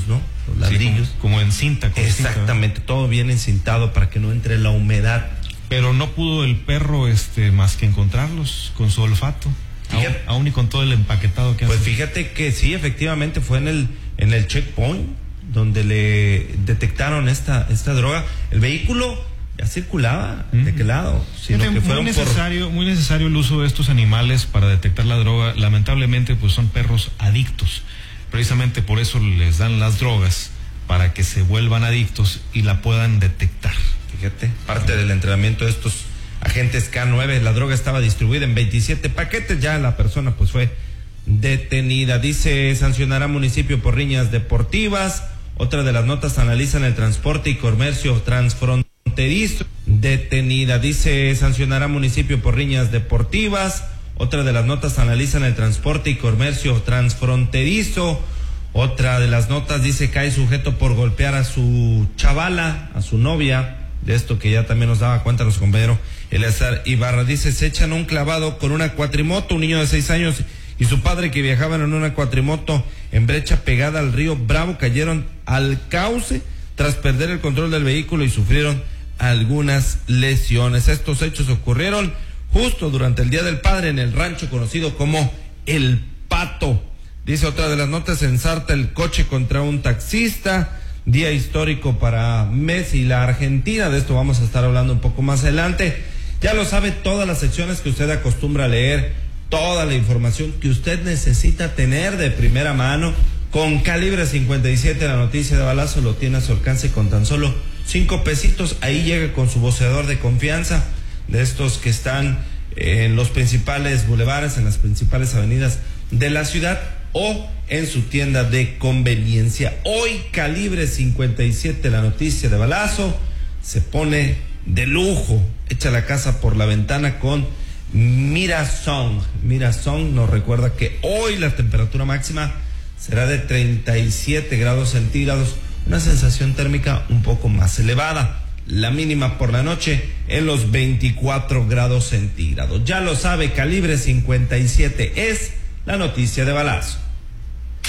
¿no? Los ladrillos. Sí, como en cinta. Exactamente, cinta, todo bien encintado para que no entre la humedad. Pero no pudo el perro más que encontrarlos con su olfato. Aún y con todo el empaquetado que hace. Pues fíjate que sí, efectivamente fue en el checkpoint donde le detectaron esta droga. El vehículo ya circulaba, ¿de qué lado? Sino que fueron muy necesario el uso de estos animales para detectar la droga. Lamentablemente, pues son perros adictos. Precisamente por eso les dan las drogas, para que se vuelvan adictos y la puedan detectar. Fíjate, parte del entrenamiento de estos agentes K9, la droga estaba distribuida en 27 paquetes, ya la persona pues fue detenida. Dice, sancionará municipio por riñas deportivas. Otra de las notas, analizan el transporte y comercio transfronterizo. Detenida. Dice, sancionará municipio por riñas deportivas. Otra de las notas, analizan el transporte y comercio transfronterizo. Otra de las notas dice, cae sujeto por golpear a su chavala, a su novia. De esto que ya también nos daba cuenta nuestro compañero Eleazar Ibarra. Dice, se echan un clavado con una cuatrimoto, un niño de 6 años y su padre que viajaban en una cuatrimoto en brecha pegada al río Bravo, cayeron al cauce tras perder el control del vehículo y sufrieron algunas lesiones. Estos hechos ocurrieron justo durante el Día del Padre en el rancho conocido como El Pato. Dice otra de las notas, ensarta el coche contra un taxista. Día histórico para Messi y la Argentina. De esto vamos a estar hablando un poco más adelante. Ya lo sabe, todas las secciones que usted acostumbra a leer, toda la información que usted necesita tener de primera mano, con Calibre 57, la noticia de balazo, lo tiene a su alcance con tan solo 5 pesitos. Ahí llega con su voceador de confianza, de estos que están en los principales bulevares, en las principales avenidas de la ciudad, o en su tienda de conveniencia. Hoy Calibre 57, la noticia de balazo, se pone de lujo, echa la casa por la ventana con Mirasong. Mirasong nos recuerda que hoy la temperatura máxima será de 37 grados centígrados, una sensación térmica un poco más elevada. La mínima por la noche en los 24 grados centígrados. Ya lo sabe, Calibre 57 es la noticia de balazo.